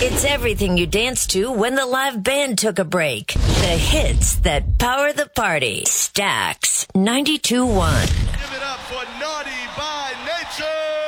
It's everything you danced to when the live band took a break. The hits that power the party. Stax 92.1. Give it up for Naughty by Nature.